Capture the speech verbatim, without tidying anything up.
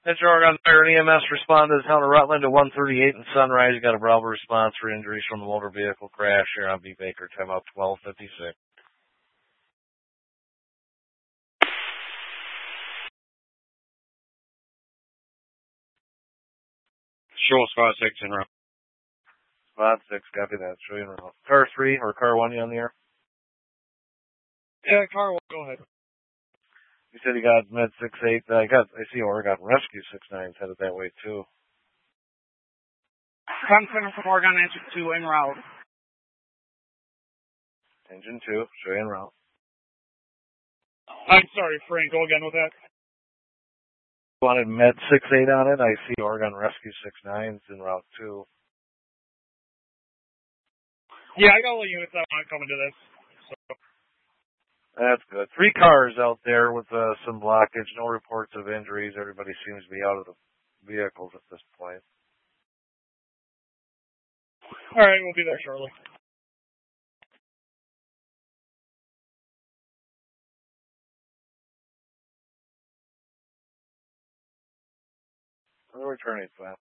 Metro Oregon Fire and E M S responded to the town of Rutland at one thirty-eight in Sunrise. You got a Bravo response for injuries from the motor vehicle crash here on B. Baker, time out twelve fifty-six. Show spot six in route. Spot six, copy that. Show you in route. Car three or car one, you on the air? Yeah, car one, go ahead. You said you got Med six eight. I got. I see Oregon Rescue six nine headed that way too. Con Center from Oregon, answer two en route. Engine two, show you en route. I'm sorry, Frank, go again with that. Wanted Med six eight on it. I see Oregon Rescue six nines en route too. Yeah, I got all the units that want to come into this. So. That's good. Three cars out there with uh, some blockage. No reports of injuries. Everybody seems to be out of the vehicles at this point. All right, we'll be there shortly. We're returning to that.